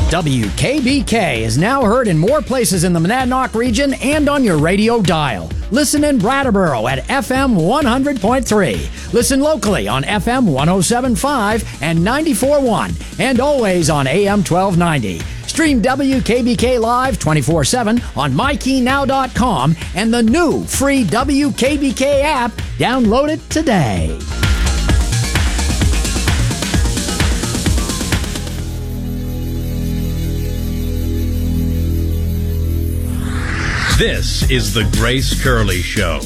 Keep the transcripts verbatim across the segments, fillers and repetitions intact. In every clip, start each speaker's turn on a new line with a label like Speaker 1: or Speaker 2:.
Speaker 1: W K B K is now heard in more places in the Monadnock region and on your radio dial. Listen in Brattleboro at F M one hundred point three. Listen locally on F M one oh seven point five and ninety-four point one, and always on A M twelve ninety. Stream W K B K live twenty-four seven on my key now dot com and the new free W K B K app. Download it today.
Speaker 2: This is the Grace Curley Show.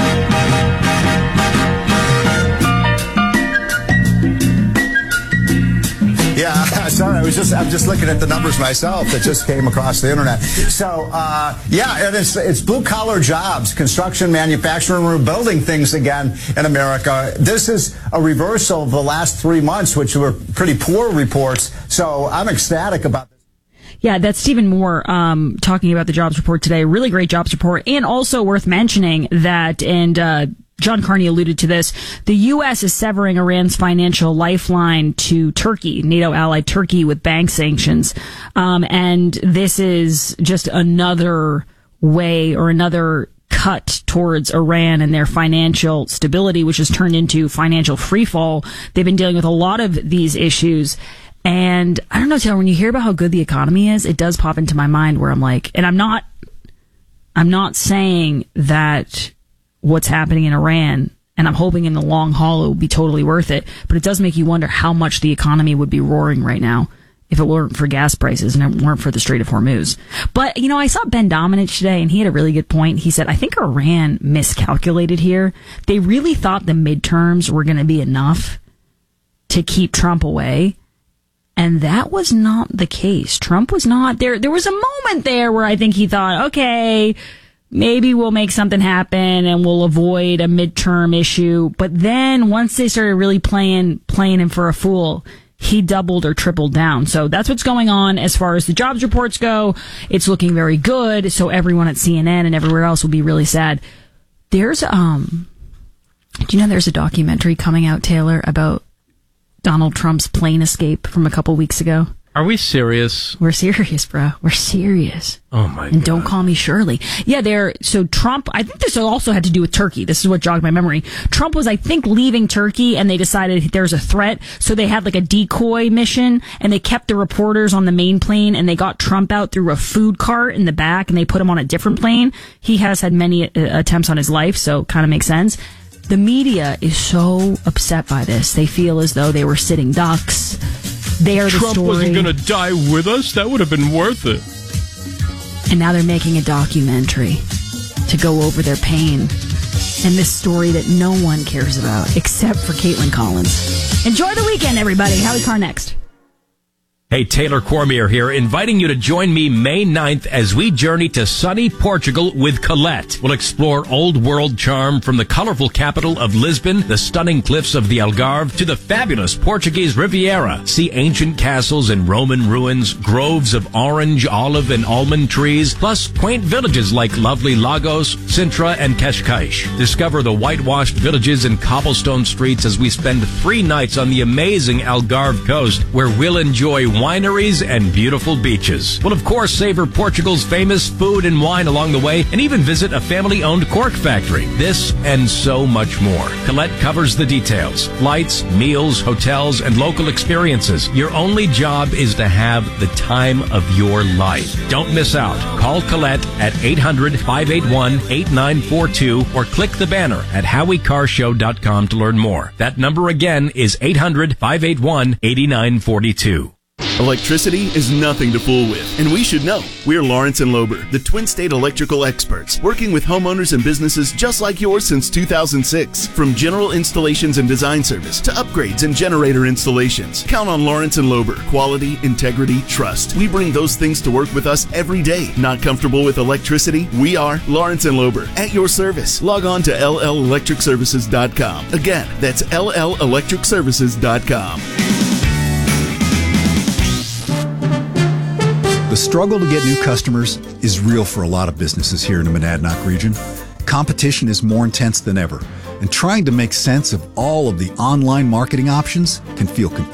Speaker 3: Yeah, sorry, I was just I'm just looking at the numbers myself that just came across the internet. So uh, yeah, and it's it's blue collar jobs, construction, manufacturing, we're building things again in America. This is a reversal of the last three months, which were pretty poor reports. So I'm ecstatic about this.
Speaker 4: Yeah, that's Stephen Moore um, talking about the jobs report today. Really great jobs report. And also worth mentioning that, and uh, John Carney alluded to this, the U S is severing Iran's financial lifeline to Turkey, NATO allied Turkey, with bank sanctions. Um, and this is just another way or another cut towards Iran and their financial stability, which has turned into financial freefall. They've been dealing with a lot of these issues. And I don't know, Taylor, when you hear about how good the economy is, it does pop into my mind where I'm like, and I'm not, I'm not saying that what's happening in Iran, and I'm hoping in the long haul it will be totally worth it, but it does make you wonder how much the economy would be roaring right now if it weren't for gas prices and it weren't for the Strait of Hormuz. But, you know, I saw Ben Domenech today, and he had a really good point. He said, I think Iran miscalculated here. They really thought the midterms were going to be enough to keep Trump away. And that was not the case. Trump was not there. There was a moment there where I think he thought, okay, maybe we'll make something happen and we'll avoid a midterm issue. But then once they started really playing, playing him for a fool, he doubled or tripled down. So that's what's going on as far as the jobs reports go. It's looking very good. So everyone at C N N and everywhere else will be really sad. There's, um, do you know there's a documentary coming out, Taylor, about Donald Trump's plane escape from a couple weeks ago?
Speaker 2: Are we serious?
Speaker 4: We're serious, bro. We're serious.
Speaker 2: Oh, my God.
Speaker 4: And don't call me Shirley. Yeah, they're, so Trump, I think this also had to do with Turkey. This is what jogged my memory. Trump was, I think, leaving Turkey, and they decided there's a threat. So they had like a decoy mission, and they kept the reporters on the main plane, and they got Trump out through a food cart in the back, and they put him on a different plane. He has had many uh, attempts on his life, so kind of makes sense. The media is so upset by this. They feel as though they were sitting ducks. They are the
Speaker 2: Trump
Speaker 4: story.
Speaker 2: wasn't going to die with us. That would have been worth it.
Speaker 4: And now they're making a documentary to go over their pain and this story that no one cares about except for Caitlin Collins. Enjoy the weekend, everybody. Howie Carr next.
Speaker 2: Hey, Taylor Cormier here, inviting you to join me May ninth as we journey to sunny Portugal with Colette. We'll explore old world charm from the colorful capital of Lisbon, the stunning cliffs of the Algarve, to the fabulous Portuguese Riviera. See ancient castles and Roman ruins, groves of orange, olive, and almond trees, plus quaint villages like lovely Lagos, Sintra, and Cascais. Discover the whitewashed villages and cobblestone streets as we spend three nights on the amazing Algarve coast, where we'll enjoy wineries and beautiful beaches. We'll, of course, savor Portugal's famous food and wine along the way, and even visit a family-owned cork factory. This and so much more. Colette covers the details. Flights, meals, hotels, and local experiences. Your only job is to have the time of your life. Don't miss out. Call Colette at eight hundred, five eight one, eight nine four two or click the banner at howie carr show dot com to learn more. That number again is eight hundred, five eight one, eight nine four two.
Speaker 5: Electricity is nothing to fool with, and we should know. We're Lawrence and Lober, the Twin State electrical experts, working with homeowners and businesses just like yours since two thousand six. From general installations and design service to upgrades and generator installations, count on Lawrence and Lober. Quality, integrity, trust. We bring those things to work with us every day. Not comfortable with electricity? We are Lawrence and Lober, at your service. Log on to L L electric services dot com. Again, that's L L electric services dot com.
Speaker 6: The struggle to get new customers is real for a lot of businesses here in the Monadnock region. Competition is more intense than ever, and trying to make sense of all of the online marketing options can feel confusing.